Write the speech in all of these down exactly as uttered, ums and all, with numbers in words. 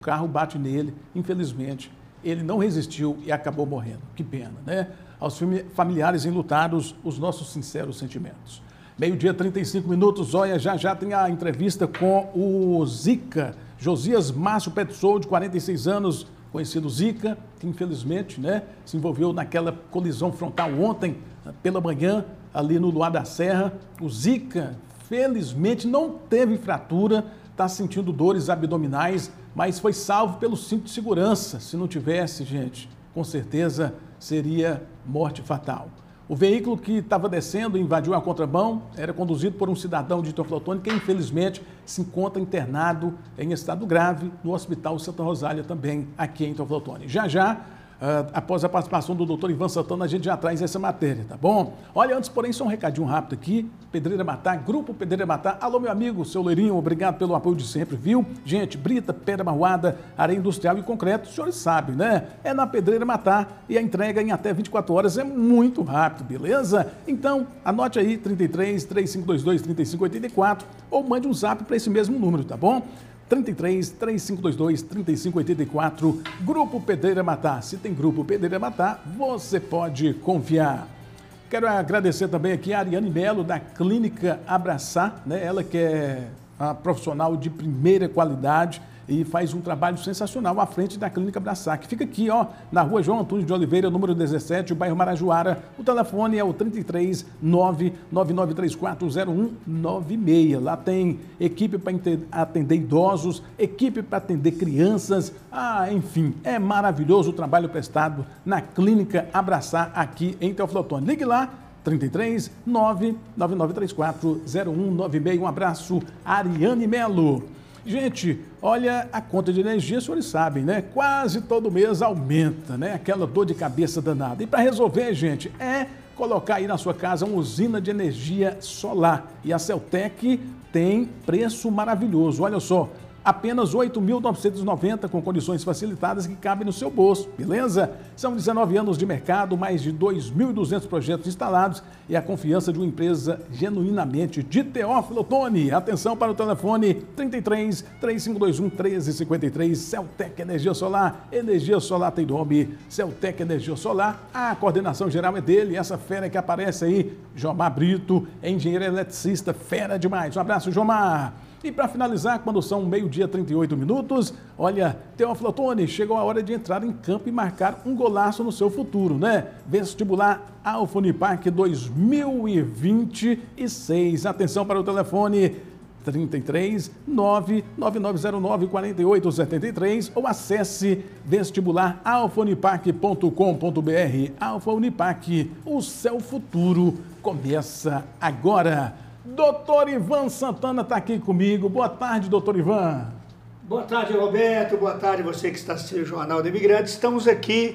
O carro bate nele, infelizmente, ele não resistiu e acabou morrendo. Que pena, né? Aos familiares enlutados, os nossos sinceros sentimentos. Meio-dia, trinta e cinco minutos, olha, já já tem a entrevista com o Zica, Josias Márcio Petsou, de quarenta e seis anos, conhecido Zica, que infelizmente, né, se envolveu naquela colisão frontal ontem, pela manhã, ali no Luar da Serra. O Zica, felizmente, não teve fratura, está sentindo dores abdominais, mas foi salvo pelo cinto de segurança. Se não tivesse, gente, com certeza seria morte fatal. O veículo que estava descendo e invadiu a contramão era conduzido por um cidadão de Teoflotone que, infelizmente, se encontra internado em estado grave no Hospital Santa Rosália, também aqui em Teoflotone. Já, já, Uh, após a participação do doutor Ivan Santana, a gente já traz essa matéria, tá bom? Olha, antes, porém, só um recadinho rápido aqui. Pedreira Matar, Grupo Pedreira Matar. Alô, meu amigo, seu Leirinho, obrigado pelo apoio de sempre, viu? Gente, brita, pedra marroada, areia industrial e concreto, os senhores sabem, né? É na Pedreira Matar e a entrega em até vinte e quatro horas é muito rápido, beleza? Então, anote aí, trinta e três, três cinco dois dois, trinta e cinco oitenta e quatro, ou mande um zap para esse mesmo número, tá bom? trinta e três, três cinco dois dois, trinta e cinco oitenta e quatro, Grupo Pedreira Matar. Se tem Grupo Pedreira Matar, você pode confiar. Quero agradecer também aqui a Ariane Melo, da Clínica Abraçar, né? Ela que é a profissional de primeira qualidade e faz um trabalho sensacional à frente da Clínica Abraçar, que fica aqui, ó, na rua João Antônio de Oliveira, número dezessete, o bairro Marajoara. O telefone é o trinta e três, nove nove nove três quatro zero um nove seis. Lá tem equipe para atender idosos, equipe para atender crianças. Ah, enfim, é maravilhoso o trabalho prestado na Clínica Abraçar aqui em Teoflotone. Ligue lá, trinta e três, nove nove nove três quatro zero um nove seis. Um abraço, Ariane Melo. Gente, olha, a conta de energia, os senhores sabem, né? Quase todo mês aumenta, né? Aquela dor de cabeça danada. E para resolver, gente, é colocar aí na sua casa uma usina de energia solar. E a Celtec tem preço maravilhoso. Olha só, apenas oito mil novecentos e noventa com condições facilitadas que cabem no seu bolso, beleza? São dezenove anos de mercado, mais de dois mil e duzentos projetos instalados e a confiança de uma empresa genuinamente de Teoflotone. Atenção para o telefone trinta e três, três cinco dois um, treze cinquenta e três, Celtec Energia Solar. Energia solar tem nome, Celtec Energia Solar. A coordenação geral é dele, essa fera que aparece aí, Jomar Brito, engenheiro eletricista, fera demais. Um abraço, Jomar. E para finalizar, quando são meio-dia trinta e oito minutos, olha, Teoflotone, chegou a hora de entrar em campo e marcar um golaço no seu futuro, né? Vestibular Alfa Unipac dois mil e vinte e seis. Atenção para o telefone trinta e três, nove nove nove zero nove, quatro oito sete três ou acesse vestibular alfa unipac ponto com ponto br. Alfa Unipac, o seu futuro começa agora. Doutor Ivan Santana está aqui comigo. Boa tarde, doutor Ivan. Boa tarde, Roberto. Boa tarde, você que está assistindo o Jornal do Imigrante. Estamos aqui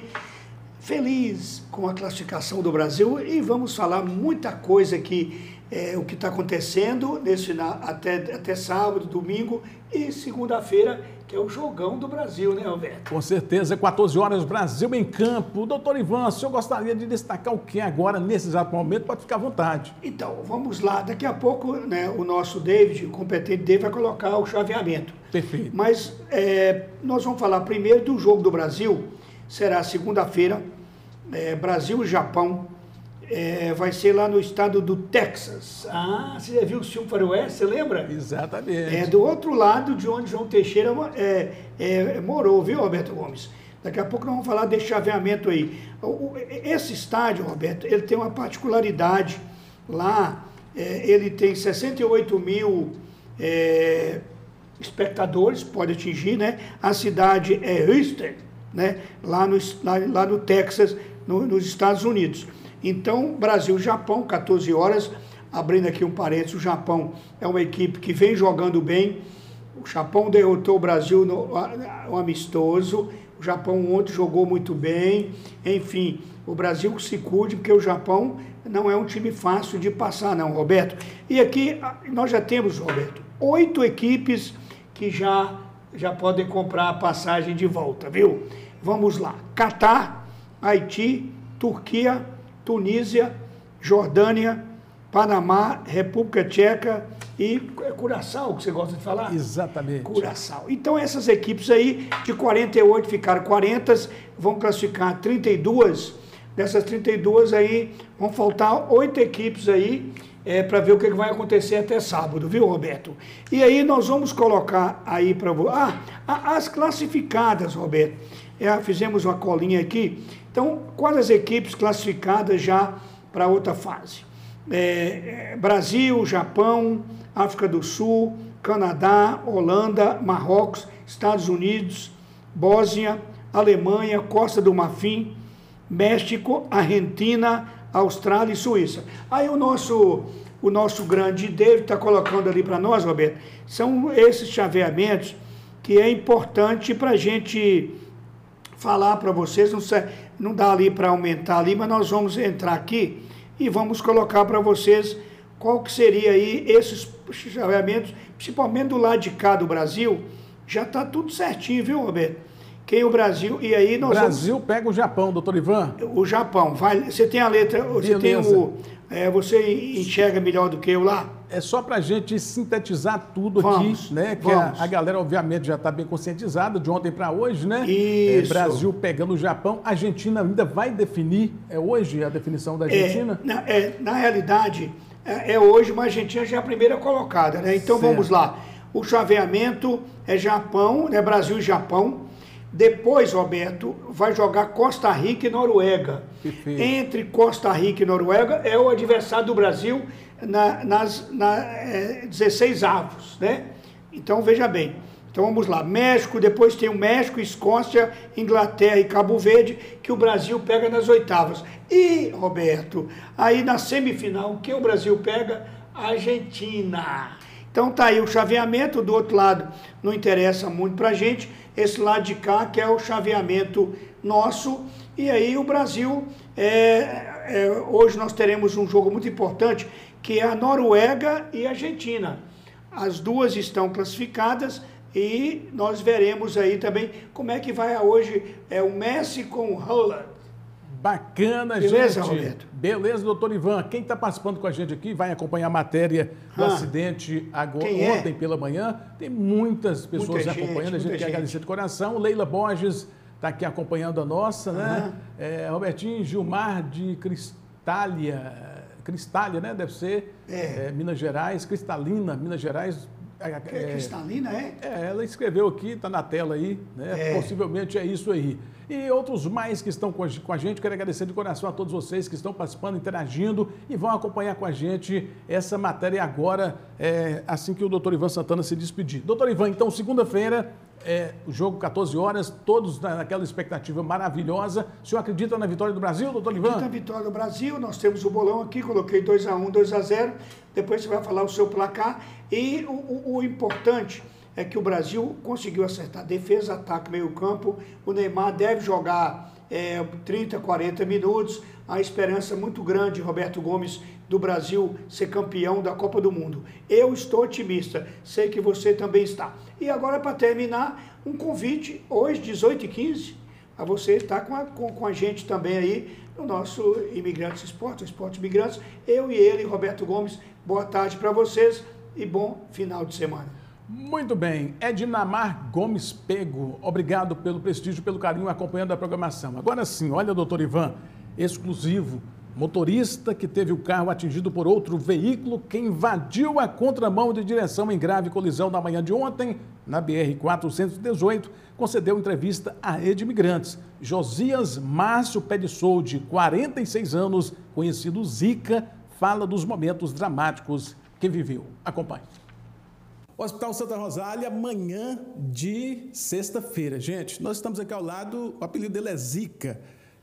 felizes com a classificação do Brasil e vamos falar muita coisa aqui, é, o que está acontecendo nesse, na, até, até sábado, domingo e segunda-feira, que é o jogão do Brasil, né, Roberto? Com certeza, quatorze horas, Brasil em campo. Doutor Ivan, o senhor gostaria de destacar o que agora, nesse exato momento? Pode ficar à vontade. Então, vamos lá. Daqui a pouco, né, o nosso David, o competente David, vai colocar o chaveamento. Perfeito. Mas é, nós vamos falar primeiro do jogo do Brasil. Será segunda-feira, é, Brasil e Japão. É, vai ser lá no estado do Texas. Ah, você já viu o filme Faroeste, você lembra? Exatamente. É do outro lado de onde João Teixeira é, é, morou, viu, Roberto Gomes? Daqui a pouco nós vamos falar desse chaveamento aí. Esse estádio, Roberto, ele tem uma particularidade. Lá, é, ele tem sessenta e oito mil é, espectadores, pode atingir, né? A cidade é Houston, né? Lá no, lá, lá no Texas, no, nos Estados Unidos. Então, Brasil-Japão, quatorze horas, abrindo aqui um parênteses, o Japão é uma equipe que vem jogando bem. O Japão derrotou o Brasil no, no amistoso, o Japão ontem jogou muito bem. Enfim, o Brasil se cuide, porque o Japão não é um time fácil de passar, não, Roberto. E aqui nós já temos, Roberto, oito equipes que já, já podem comprar a passagem de volta, viu? Vamos lá, Catar, Haiti, Turquia, Tunísia, Jordânia, Panamá, República Tcheca, e Curaçao, que você gosta de falar? Exatamente. Curaçao. Então, essas equipes aí, de quarenta e oito ficaram quarenta, vão classificar trinta e duas. Dessas trinta e duas aí, vão faltar oito equipes aí, é, para ver o que vai acontecer até sábado, viu, Roberto? E aí nós vamos colocar aí para você. Ah, as classificadas, Roberto. É, fizemos uma colinha aqui. Então, quais as equipes classificadas já para outra fase? É, é, Brasil, Japão, África do Sul, Canadá, Holanda, Marrocos, Estados Unidos, Bósnia, Alemanha, Costa do Marfim, México, Argentina, Austrália e Suíça. Aí o nosso, o nosso grande David está colocando ali para nós, Roberto, são esses chaveamentos que é importante para a gente falar para vocês, não, não dá ali para aumentar ali, mas nós vamos entrar aqui e vamos colocar para vocês qual que seria aí esses chaveamentos, principalmente do lado de cá do Brasil, já está tudo certinho, viu, Roberto? Quem é o Brasil, e aí nós Brasil vamos... pega o Japão, doutor Ivan. O Japão, vai, você tem a letra, você Beleza. tem o... É, você enxerga melhor do que eu lá? É só para a gente sintetizar tudo vamos, aqui, né? Que vamos. a, a galera, obviamente, já está bem conscientizada de ontem para hoje, né? Isso. É, Brasil pegando o Japão. A Argentina ainda vai definir, é hoje a definição da Argentina? É, na, é, na realidade, é, é hoje, mas a Argentina já é a primeira colocada, né? Então certo. Vamos lá. O chaveamento é Japão, né? Brasil e Japão. Depois, Roberto, vai jogar Costa Rica e Noruega. Perfeito. Entre Costa Rica e Noruega é o adversário do Brasil na, nas na, é, dezesseis avos, né? Então, veja bem. Então, vamos lá. México, depois tem o México, Escócia, Inglaterra e Cabo Verde, que o Brasil pega nas oitavas. E, Roberto, aí na semifinal, quem o Brasil pega? A Argentina. Então, tá aí o chaveamento. Do outro lado, não interessa muito pra gente. Esse lado de cá, que é o chaveamento nosso. E aí o Brasil, é, é, hoje nós teremos um jogo muito importante, que é a Noruega e a Argentina. As duas estão classificadas e nós veremos aí também como é que vai hoje é, o Messi com o Haaland. Bacana, Beleza, gente. Roberto? Beleza, doutor Ivan. Quem está participando com a gente aqui vai acompanhar a matéria do Ah, acidente agora, quem é? ontem pela manhã. Tem muitas pessoas Muita acompanhando, gente, a gente muita quer gente. agradecer de coração. Leila Borges está aqui acompanhando a nossa, né? É, Robertinho Gilmar de Cristália, Cristália, né? Deve ser É. é, Minas Gerais, Cristalina, Minas Gerais. É, Cristalina, é? É, ela escreveu aqui, está na tela aí, né? É. Possivelmente é isso aí. E outros mais que estão com a com a gente, quero agradecer de coração a todos vocês que estão participando, interagindo e vão acompanhar com a gente essa matéria agora, é, assim que o doutor Ivan Santana se despedir. Doutor Ivan, então, segunda-feira, é, o jogo quatorze horas, todos naquela expectativa maravilhosa. O senhor acredita na vitória do Brasil, doutor Ivan? Acredita na vitória do Brasil, nós temos o bolão aqui, coloquei dois a um, dois a zero, depois você vai falar o seu placar. E o, o, o importante é que o Brasil conseguiu acertar defesa, ataque, meio campo. O Neymar deve jogar é, trinta, quarenta minutos. A esperança muito grande, Roberto Gomes, do Brasil ser campeão da Copa do Mundo. Eu estou otimista, sei que você também está. E agora, para terminar, um convite, hoje, dezoito e quinze, a você estar com a, com, com a gente também aí, no nosso Imigrantes Esporte, Esporte Imigrantes. Eu e ele, Roberto Gomes, boa tarde para vocês e bom final de semana. Muito bem. Ednamar Gomes Pego, obrigado pelo prestígio, pelo carinho acompanhando a programação. Agora sim, olha, doutor Ivan, exclusivo. Motorista que teve o carro atingido por outro veículo que invadiu a contramão de direção em grave colisão na manhã de ontem, na B R quatrocentos e dezoito, concedeu entrevista à Rede Imigrantes. Josias Márcio Pé de Sou, de quarenta e seis anos, conhecido Zica, fala dos momentos dramáticos que viveu. Acompanhe. Hospital Santa Rosália, manhã de sexta-feira. Gente, nós estamos aqui ao lado, o apelido dele é Zica,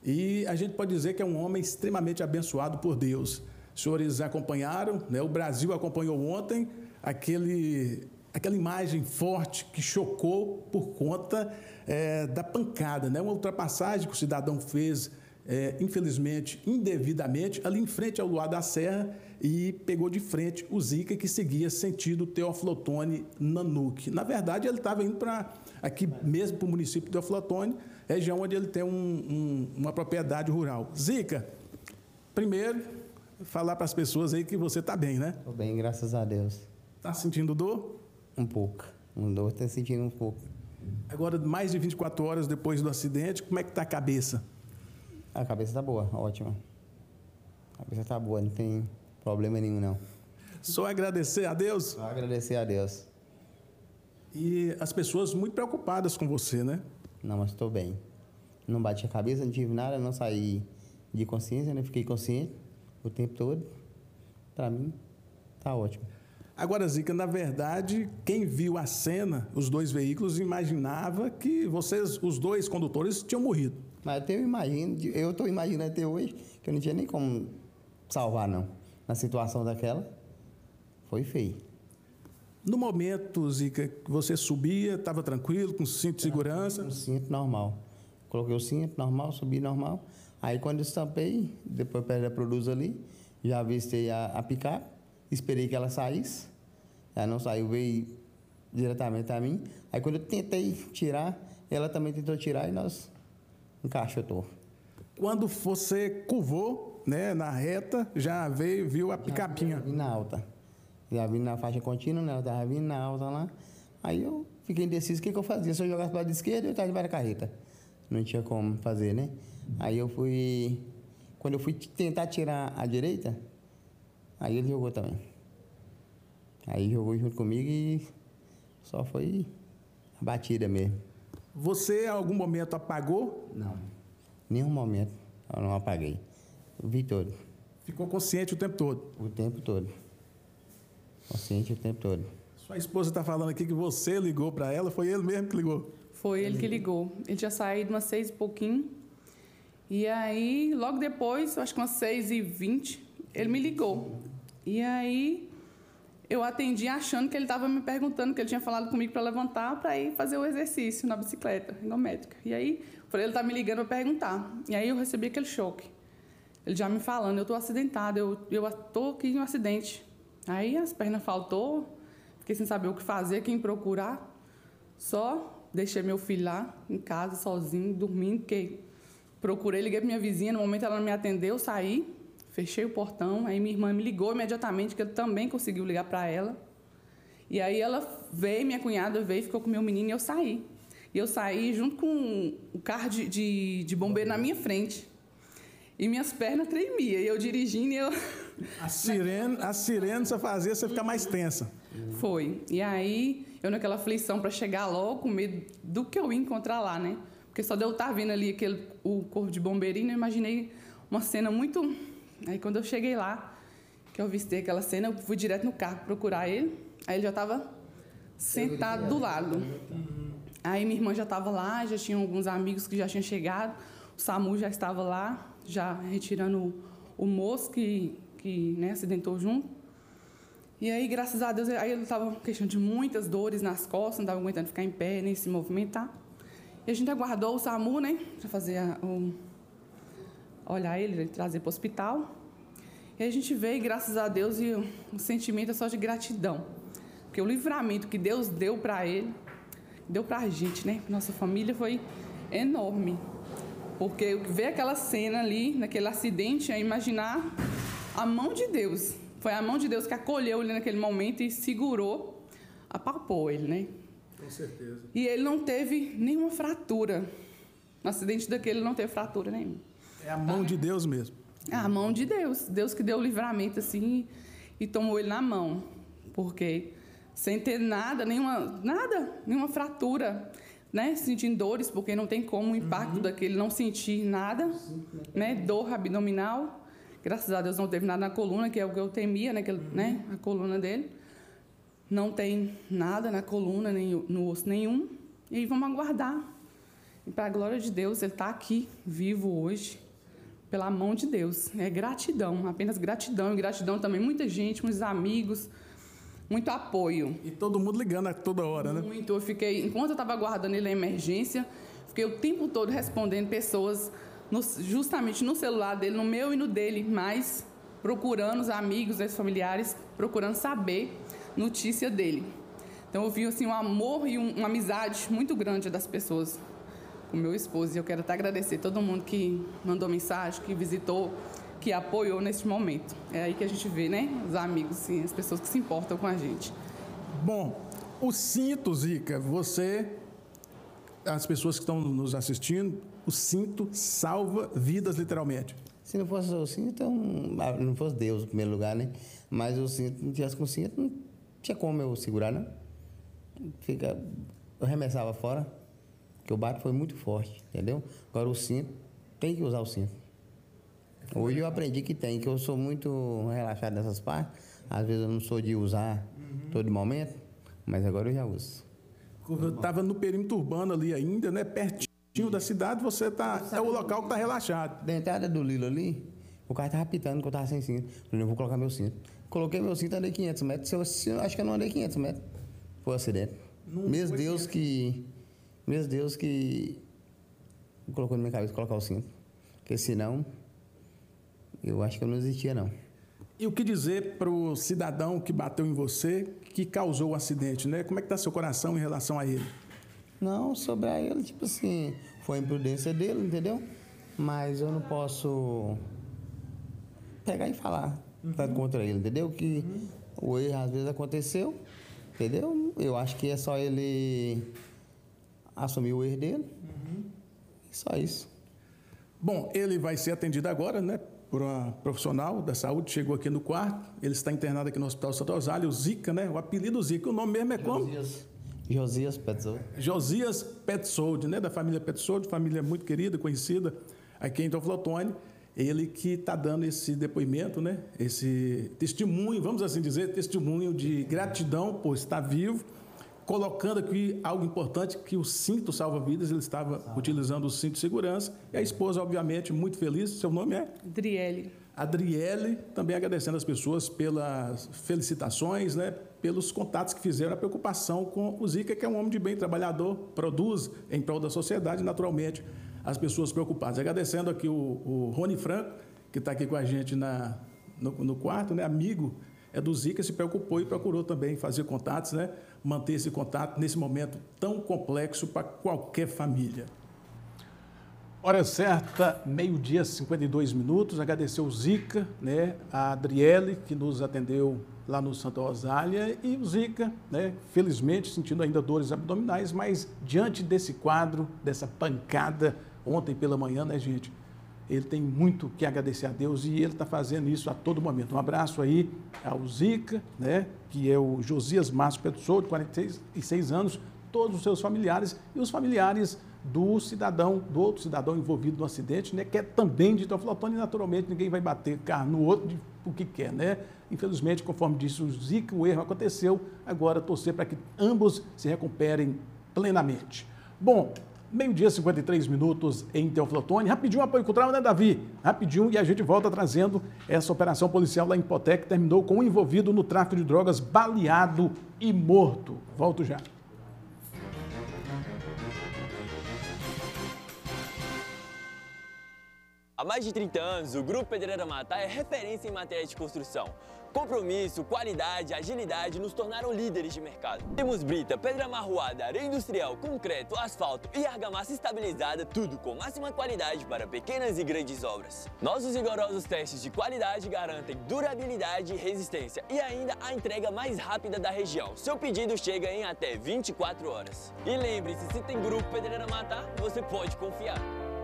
e a gente pode dizer que é um homem extremamente abençoado por Deus. Os senhores acompanharam, né? O Brasil acompanhou ontem aquele, aquela imagem forte que chocou por conta é, da pancada, né? Uma ultrapassagem que o cidadão fez, é, infelizmente, indevidamente, ali em frente ao Luar da Serra, e pegou de frente o Zica, que seguia sentido Teófilo Otoni Nanuque. Na verdade, ele estava indo para aqui mesmo para o município de Teófilo Otoni, região onde ele tem um, um, uma propriedade rural. Zica, primeiro, falar para as pessoas aí que você está bem, né? Estou bem, graças a Deus. Está sentindo dor? Um pouco. Um dor, está sentindo um pouco. Agora, mais de vinte e quatro horas depois do acidente, como é que está a cabeça? A cabeça está boa, ótima. A cabeça está boa, não tem problema nenhum, não. Só agradecer a Deus? Só agradecer a Deus. E as pessoas muito preocupadas com você, né? Não, mas estou bem. Não bati a cabeça, não tive nada, não saí de consciência, né? Fiquei consciente o tempo todo. Para mim, tá ótimo. Agora, Zica, na verdade, quem viu a cena, os dois veículos, imaginava que vocês, os dois condutores, tinham morrido. Mas eu imagino, eu estou imaginando até hoje que eu não tinha nem como salvar, não. Na situação daquela, foi feio. No momento, Zica, que você subia, estava tranquilo, com cinto de segurança? Com cinto normal. Coloquei o cinto normal, subi normal. Aí quando eu estampei, depois perto da Produz ali, já avistei a, a picape, esperei que ela saísse. Ela não saiu, veio diretamente a mim. Aí quando eu tentei tirar, ela também tentou tirar e nós encaixotou. Quando você curvou, né, na reta, já veio, viu a picapinha? Já vim na alta. Já vim na faixa contínua, né? Ela estava vindo na alta lá. Aí eu fiquei indeciso o que, que eu fazia. Se eu jogasse para a esquerda, eu estava debaixo da carreta. Não tinha como fazer, né? Aí eu fui... Quando eu fui tentar tirar a direita, aí ele jogou também. Aí jogou junto comigo e só foi a batida mesmo. Você, em algum momento, apagou? Não. Nenhum momento eu não apaguei. Eu vi todo. Ficou consciente o tempo todo? O tempo todo. Consciente o tempo todo. Sua esposa está falando aqui que você ligou para ela, foi ele mesmo que ligou? Foi ele que ligou. Ele tinha saído umas seis e pouquinho. E aí, logo depois, acho que umas seis e vinte, ele me ligou. E aí, eu atendi achando que ele estava me perguntando, que ele tinha falado comigo para levantar para ir fazer o exercício na bicicleta ergométrica. E aí, eu falei, ele está me ligando para perguntar. E aí, eu recebi aquele choque. Ele já me falando, eu estou acidentado, eu estou aqui em um acidente. Aí, as pernas faltou, fiquei sem saber o que fazer, quem procurar. Só deixei meu filho lá, em casa, sozinho, dormindo, porque procurei, liguei para minha vizinha, no momento ela não me atendeu, saí, fechei o portão, aí minha irmã me ligou imediatamente, que eu também conseguiu ligar para ela. E aí ela veio, minha cunhada veio, ficou com meu menino e eu saí. E eu saí junto com o carro de, de, de bombeiro na minha frente. E minhas pernas tremiam, e eu dirigindo e eu... A sirene, a sirene só fazia você ficar mais tensa. Foi. E aí, eu naquela aflição para chegar logo, com medo do que eu ia encontrar lá, né? Porque só de eu estar vendo ali aquele, o corpo de bombeirinho, eu imaginei uma cena muito... Aí quando eu cheguei lá, que eu avistei aquela cena, eu fui direto no carro procurar ele. Aí ele já estava sentado do lado. Aí minha irmã já estava lá, já tinha alguns amigos que já tinham chegado. O SAMU já estava lá, já retirando o, o moço que, que né, acidentou junto. E aí, graças a Deus, aí ele estava com questão de muitas dores nas costas, não estava aguentando ficar em pé, nem se movimentar. E a gente aguardou o SAMU, né, para fazer a, o, olhar ele, trazer para o hospital. E aí a gente veio, graças a Deus, e o, o sentimento é só de gratidão. Porque o livramento que Deus deu para ele, deu para a gente, né, nossa família, foi enorme. Porque ver aquela cena ali, naquele acidente, é imaginar a mão de Deus. Foi a mão de Deus que acolheu ele naquele momento e segurou, apalpou ele, né? Com certeza. E ele não teve nenhuma fratura. No acidente daquele, ele não teve fratura nenhuma. É a mão de Deus mesmo. É a mão de Deus. Deus que deu o livramento assim e tomou ele na mão. Porque sem ter nada, nenhuma, nada, nenhuma fratura, né? Sentindo dores, porque não tem como o impacto uhum. daquele não sentir nada, sim, né? Dor abdominal. Graças a Deus não teve nada na coluna, que é o que eu temia, né? Que, uhum. né? A coluna dele. Não tem nada na coluna, nem no osso nenhum. E vamos aguardar. E para a glória de Deus, ele está aqui, vivo hoje, pela mão de Deus. É gratidão, apenas gratidão. E gratidão também, muita gente, muitos amigos, muito apoio. E todo mundo ligando a toda hora, muito, né? Muito. Eu fiquei, enquanto eu estava aguardando ele na emergência, fiquei o tempo todo respondendo pessoas, no, justamente no celular dele, no meu e no dele, mas procurando os amigos, os familiares, procurando saber notícia dele. Então eu vi assim, um amor e um, uma amizade muito grande das pessoas com meu esposo. E eu quero até agradecer todo mundo que mandou mensagem, que visitou, que apoiou nesse momento. É aí que a gente vê, né? Os amigos, sim, as pessoas que se importam com a gente. Bom, o cinto, Zica, você, as pessoas que estão nos assistindo, o cinto salva vidas, literalmente. Se não fosse o cinto, então, não fosse Deus em primeiro lugar, né? Mas o cinto, não tivesse com o cinto, não tinha como eu segurar, não. Fica, eu arremessava fora, porque o bate foi muito forte, entendeu? Agora o cinto, tem que usar o cinto. Hoje eu aprendi que tem, que eu sou muito relaxado nessas partes. Às vezes eu não sou de usar uhum. todo momento, mas agora eu já uso. Eu estava no perímetro urbano ali ainda, né? Pertinho da cidade, você tá. É o local que está relaxado. Da entrada do Lilo ali, o cara estava pitando que eu estava sem cinto. Eu falei, eu vou colocar meu cinto. Coloquei meu cinto, andei quinhentos metros. Eu, eu acho que eu não andei quinhentos metros. Foi um acidente. Não mesmo Deus que. Mesmo Deus que colocou na minha cabeça colocar o cinto. Porque senão, eu acho que eu não existia, não. E o que dizer para o cidadão que bateu em você, que causou o acidente, né? Como é que está seu coração em relação a ele? Não, sobre a ele, tipo assim, foi a imprudência dele, entendeu? Mas eu não posso pegar e falar uhum. tanto contra ele, entendeu? Que uhum. o erro às vezes aconteceu, entendeu? Eu acho que é só ele assumir o erro dele, uhum. só isso. Bom, ele vai ser atendido agora, né? Por uma profissional da saúde, chegou aqui no quarto, ele está internado aqui no Hospital Santo Osório, o Zica, né? O apelido Zica, o nome mesmo é como? Josias, Josias Petzold. Josias Petzold, né? Da família Petzold, família muito querida, conhecida aqui em Teoflotone. Ele que está dando esse depoimento, né? Esse testemunho, vamos assim dizer, testemunho de gratidão por estar vivo, colocando aqui algo importante, que o cinto salva-vidas, ele estava Salve. utilizando o cinto de segurança, e a esposa, obviamente, muito feliz. Seu nome é? Adriele. Adriele, também agradecendo as pessoas pelas felicitações, né, pelos contatos que fizeram, a preocupação com o Zica, que é um homem de bem, trabalhador, produz em prol da sociedade, naturalmente, as pessoas preocupadas. Agradecendo aqui o, o Rony Franco, que está aqui com a gente na, no, no quarto, né, amigo é do Zica, se preocupou e procurou também fazer contatos, né? Manter esse contato nesse momento tão complexo para qualquer família. Hora certa, meio-dia, cinquenta e dois minutos. Agradecer o Zica, né? A Adriele, que nos atendeu lá no Santa Rosália, e o Zica, né? Felizmente, sentindo ainda dores abdominais, mas diante desse quadro, dessa pancada ontem pela manhã, né, gente? Ele tem muito que agradecer a Deus e ele está fazendo isso a todo momento. Um abraço aí ao Zica, né, que é o Josias Márcio Petzold, de quarenta e seis anos, todos os seus familiares e os familiares do cidadão, do outro cidadão envolvido no acidente, né, que é também de Teoflotone, e naturalmente ninguém vai bater carro no outro de, o que quer, né? Infelizmente, conforme disse o Zica, o erro aconteceu, agora torcer para que ambos se recuperem plenamente. Bom, meio-dia, cinquenta e três minutos em Teoflotone. Rapidinho, apoio cultural, né, Davi? Rapidinho, e a gente volta trazendo essa operação policial lá em Potec, que terminou com um envolvido no tráfico de drogas, baleado e morto. Volto já. Há mais de trinta anos, o Grupo Pedreira Matá é referência em matéria de construção. Compromisso, qualidade, agilidade nos tornaram líderes de mercado. Temos brita, pedra amarroada, areia industrial, concreto, asfalto e argamassa estabilizada, tudo com máxima qualidade para pequenas e grandes obras. Nossos rigorosos testes de qualidade garantem durabilidade e resistência e ainda a entrega mais rápida da região. Seu pedido chega em até vinte e quatro horas. E lembre-se, se tem Grupo Pedreira Matá, você pode confiar.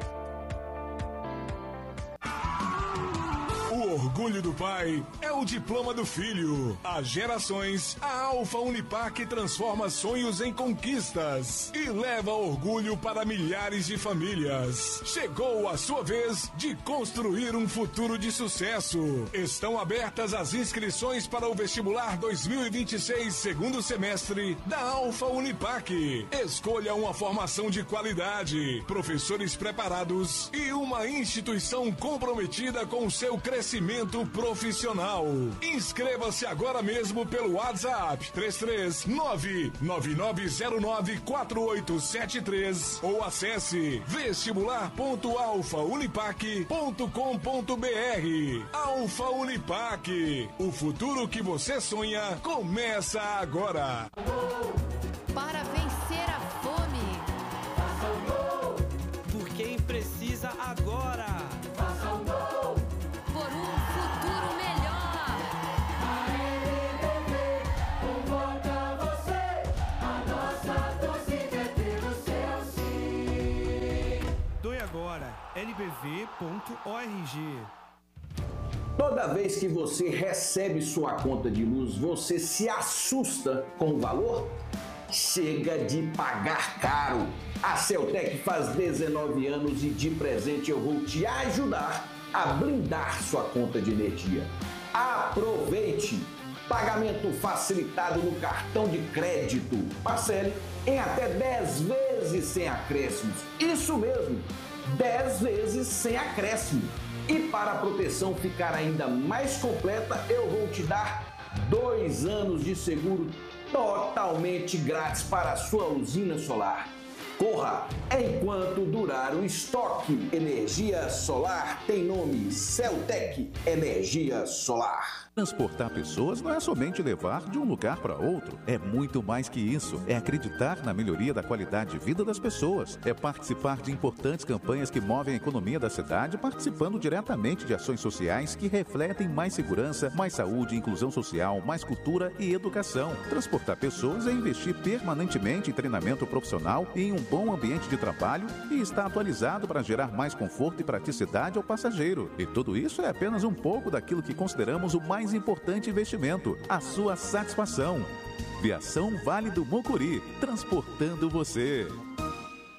O orgulho do pai é o diploma do filho. Há gerações, a Alfa Unipac transforma sonhos em conquistas e leva orgulho para milhares de famílias. Chegou a sua vez de construir um futuro de sucesso. Estão abertas as inscrições para o vestibular dois mil e vinte e seis, segundo semestre da Alfa Unipac. Escolha uma formação de qualidade, professores preparados e uma instituição comprometida com o seu crescimento. Crescimento profissional. Inscreva-se agora mesmo pelo WhatsApp três três nove nove nove zero nove quatro oito sete três ou acesse vestibular ponto alfa unipac ponto com ponto br. Alfa Unipac, o futuro que você sonha começa agora. Para vencer a fome. Faça um gol. Por quem precisa agora. Faça um gol. Por um futuro melhor. A L B V, convoca você. agora, L B V ponto org. Toda vez que você recebe sua conta de luz, você se assusta com o valor? Chega de pagar caro! A Celtec faz dezenove anos e de presente eu vou te ajudar a blindar sua conta de energia. Aproveite! Pagamento facilitado no cartão de crédito. Parcele em até dez vezes sem acréscimos. Isso mesmo, dez vezes sem acréscimo. E para a proteção ficar ainda mais completa, eu vou te dar dois anos de seguro totalmente grátis para a sua usina solar. Corra enquanto durar o estoque. Energia solar tem nome: Celtec Energia Solar. Transportar pessoas não é somente levar de um lugar para outro. É muito mais que isso. É acreditar na melhoria da qualidade de vida das pessoas. É participar de importantes campanhas que movem a economia da cidade, participando diretamente de ações sociais que refletem mais segurança, mais saúde, inclusão social, mais cultura e educação. Transportar pessoas é investir permanentemente em treinamento profissional e em um bom ambiente de trabalho e está atualizado para gerar mais conforto e praticidade ao passageiro. E tudo isso é apenas um pouco daquilo que consideramos o mais importante investimento, a sua satisfação. Viação Vale do Mucuri, transportando você.